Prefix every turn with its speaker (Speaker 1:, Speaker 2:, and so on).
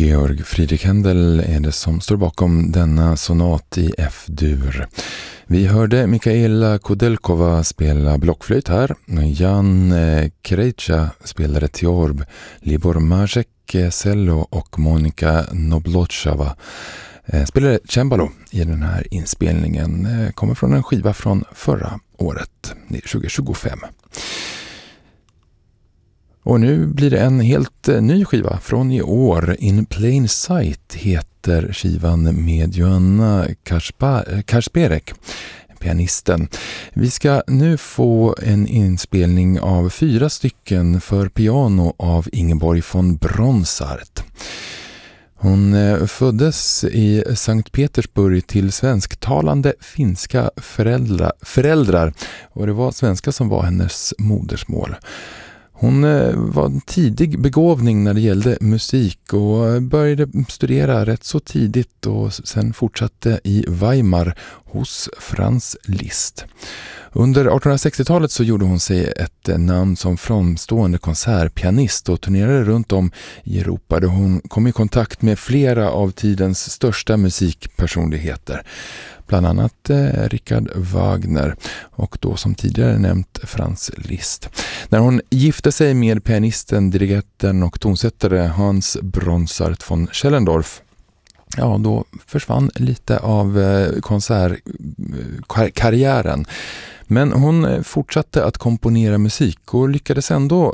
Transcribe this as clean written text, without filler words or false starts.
Speaker 1: Georg Friedrich Händel är det som står bakom denna sonat i F-dur. Vi hörde Mikaela Kudelkova spela blockflöjt här. Jan Krejca spelade teorb, Libor Mažek cello och Monika Noblotchava spelade cembalo i den här inspelningen. Kommer från en skiva från förra året, 2025. Och nu blir det en helt ny skiva från i år. In Plain Sight heter skivan med Joanna Karsperek, pianisten. Vi ska nu få en inspelning av 4 stycken för piano av Ingeborg von Bronsart. Hon föddes i Sankt Petersburg till svensktalande finska föräldrar och det var svenska som var hennes modersmål. Hon var en tidig begåvning när det gällde musik och började studera rätt så tidigt och sen fortsatte i Weimar hos Franz Liszt. Under 1860-talet så gjorde hon sig ett namn som framstående konsertpianist och turnerade runt om i Europa där hon kom i kontakt med flera av tidens största musikpersonligheter. Bland annat Richard Wagner och då som tidigare nämnt Franz Liszt. När hon gifte sig med pianisten, dirigenten och tonsättare Hans Bronsart von Schellendorf, ja, då försvann lite av konsertkarriären. Men hon fortsatte att komponera musik och lyckades ändå